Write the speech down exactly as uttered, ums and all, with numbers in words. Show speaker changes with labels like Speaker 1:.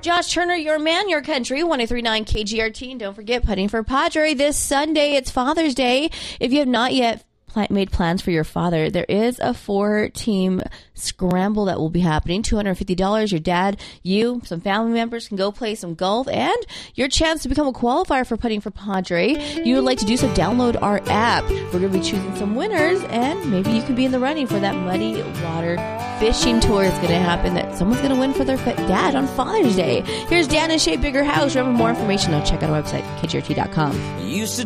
Speaker 1: Josh Turner, your man, your country, one oh three point nine K G R T. And don't forget, putting for Padre this Sunday. It's Father's Day. If you have not yet pl- made plans for your father, there is a four-team scramble that will be happening. two hundred fifty dollars. Your dad, you, some family members can go play some golf, and your chance to become a qualifier for Putting for Padre. You would like to do so, download our app. We're going to be choosing some winners, and maybe you can be in the running for that muddy water fishing tour. Is going to happen that someone's going to win for their dad on Father's Day. Here's Dan and Shay Bigger House. Remember, more information, though, check out our website, K G R T dot com.